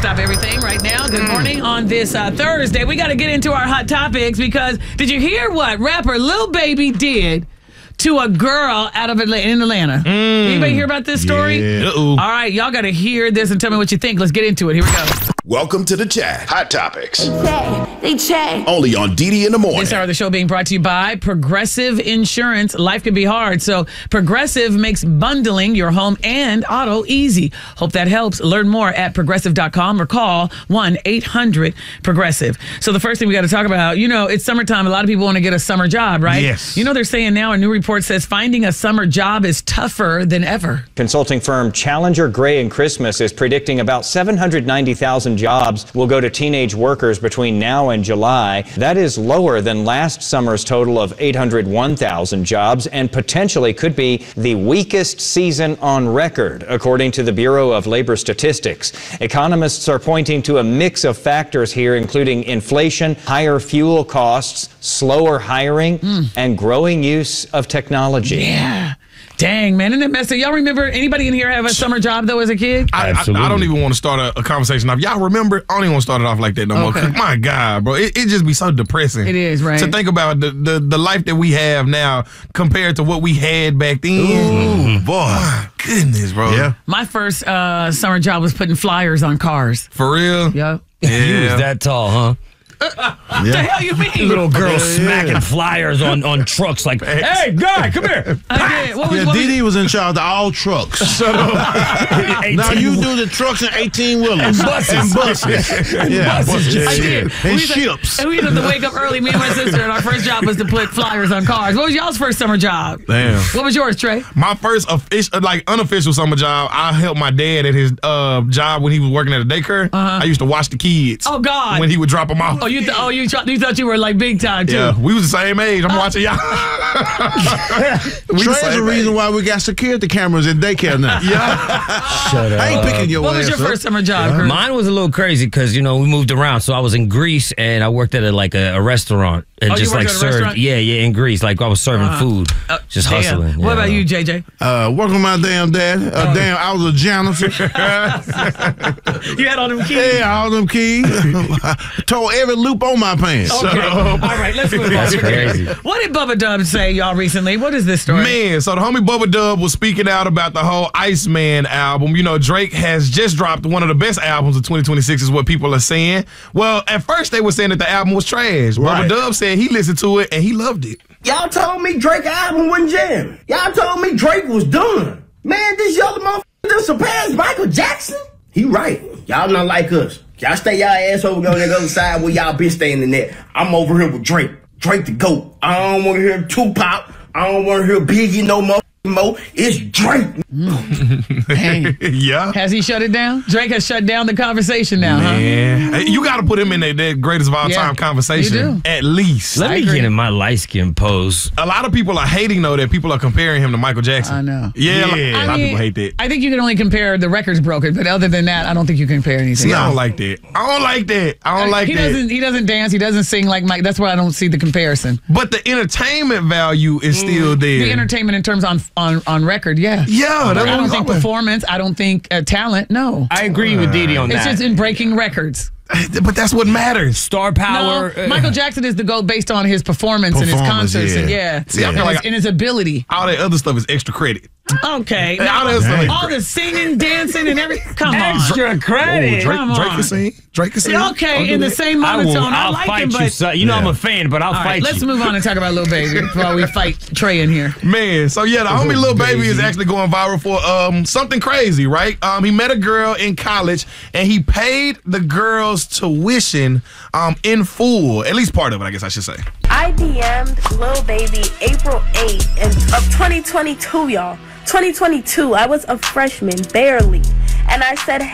Stop Everything right now. Good morning on this Thursday. We got to get into our hot topics because did you hear what rapper Lil Baby did to a girl out of in Atlanta? Anybody hear about this story? Yeah. All right, y'all got to hear this and tell me what you think. Let's get into it. Here we go. Welcome to the chat. Hot Topics. They check. Only on DD in the morning. This hour of the show being brought to you by Progressive Insurance. Life can be hard, so Progressive makes bundling your home and auto easy. Hope that helps. Learn more at progressive.com or call 1-800-PROGRESSIVE. So the first thing we got to talk about, it's summertime. A lot of people want to get a summer job, right? Yes. They're saying now a new report says finding a summer job is tougher than ever. Consulting firm Challenger Gray & Christmas is predicting about 790,000 jobs will go to teenage workers between now and July. That is lower than last summer's total of 801,000 jobs and potentially could be the weakest season on record, according to the Bureau of Labor Statistics. Economists are pointing to a mix of factors here, including inflation, higher fuel costs, slower hiring, and growing use of technology. Yeah. Dang, man. Isn't it messy? Y'all remember anybody in here have a summer job, though, as a kid? I don't even want to start a conversation off. Y'all remember? I don't even want to start it off like that no more. 'Cause my God, bro. It just be so depressing. It is, right? To think about the life that we have now compared to what we had back then. Ooh, boy. My goodness, bro. Yeah. My first summer job was putting flyers on cars. For real? Yep. You was that tall, huh? What the hell you mean? Little girl smacking flyers on trucks like, hey, guy, come here. I did. What was, DD was in charge of all trucks. Shut up. Now you do the trucks and 18-wheelers. And buses. And buses. Yeah. buses. I did. And We used to- ships. And we used to wake up early, me and my sister, and our first job was to put flyers on cars. What was y'all's first summer job? Damn. What was yours, Trey? My first unofficial summer job, I helped my dad at his job when he was working at a daycare. I used to watch the kids. Oh, God. When he would drop them off. Oh, you thought you were like big time, too. Yeah, we was the same age. I'm watching y'all. Trey's the reason why we got security cameras in daycare now. Shut up. I ain't picking your What was ass your up. first summer job, Chris? Mine was a little crazy because, we moved around. So I was in Greece and I worked at a restaurant. And Oh, you just worked like at a served. restaurant? Yeah, in Greece. Like I was serving food. Just Damn. hustling. What yeah. about you, JJ? Working with my damn dad. I was a janitor. You had all them keys? Yeah, all them keys. Tore every loop on my pants. Okay. All right, let's move on. That's crazy. What did Bubba Dub say, y'all, recently? What is this story? Man, so the homie Bubba Dub was speaking out about the whole Iceman album. Drake has just dropped one of the best albums of 2026 is what people are saying. Well, at first they were saying that the album was trash. Right. Bubba Dub said he listened to it and he loved it. Y'all told me Drake album wasn't jamming. Y'all told me Drake was done. Man, this other motherfucker done surpassed Michael Jackson. He right. Y'all not like us. Y'all stay y'all ass over on that other side where y'all been standing at. I'm over here with Drake. Drake the GOAT. I don't want to hear Tupac. I don't want to hear Biggie no more. It's Drake. Dang. Yeah. Has he shut it down? Drake has shut down the conversation now, Man. Hey, you got to put him in that greatest of all Yeah, time conversation. you do. At least. Let I me agree. get in my light skin pose. A lot of people are hating, though, that people are comparing him to Michael Jackson. I know. Yeah, I a lot of mean, people hate that. I think you can only compare the records broken, but other than that, I don't think you can compare anything. See, I don't like that. I don't like that. I don't like he that. doesn't. He doesn't dance. He doesn't sing like Mike. That's why I don't see the comparison. But the entertainment value is still there. The entertainment in terms on record, yeah. Yeah, But that's I what don't I'm think talking. performance. I don't think talent. No, I agree with Didi on it's that. just in breaking records. But that's what matters. Star power. No, Michael Jackson is the GOAT based on his performance and his concerts. yeah. And yeah, See, I feel like and his ability. all that other stuff is extra credit. Okay, Hey, now, all that stuff is all the singing, dancing, and everything. Come on. Extra credit. Drake Come can on. sing. Drake can sing. Okay, in the same monotone. I I'll like fight him, you, but son. You know I'm a fan, but I'll all right, fight let's you. move on and talk about Lil Baby while we fight Trey in here. Man, so yeah, the homie Lil Baby is actually going viral for something crazy, right? He met a girl in college and he paid the girl's tuition in full, at least part of it, I guess I should say. I DM'd Lil Baby April 8th of 2022, y'all. 2022. I was a freshman, barely. And I said,